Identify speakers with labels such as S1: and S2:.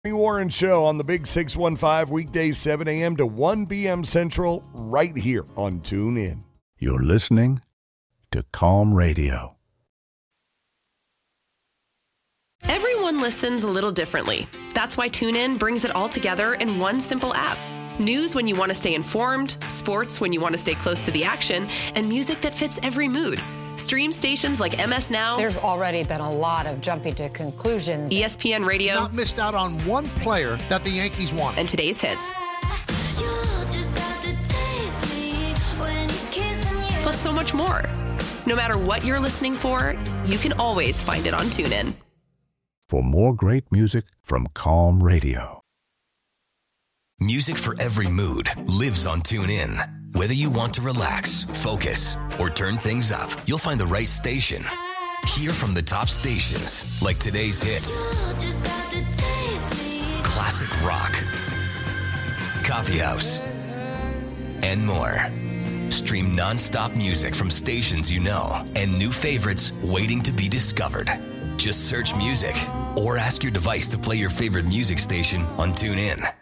S1: Warren Show on the Big 615 weekdays 7 a.m. to 1 p.m. Central right here on TuneIn.
S2: You're listening to Calm Radio.
S3: Everyone listens a little differently. That's why TuneIn brings it all together in one simple app. News when you want to stay informed, sports when you want to stay close to the action, and music that fits every mood. Stream stations like MS Now.
S4: There's already been a lot of jumping to conclusions.
S3: ESPN Radio.
S5: Not missed out on one player that the Yankees want.
S3: And today's hits. Plus so much more. No matter what you're listening for, you can always find it on TuneIn.
S2: For more great music from Calm Radio.
S6: Music for every mood lives on TuneIn. Whether you want to relax, focus, or turn things up, you'll find the right station. Hear from the top stations like today's hits, classic rock, coffee house, and more. Stream non-stop music from stations you know and new favorites waiting to be discovered. Just search music or ask your device to play your favorite music station on TuneIn.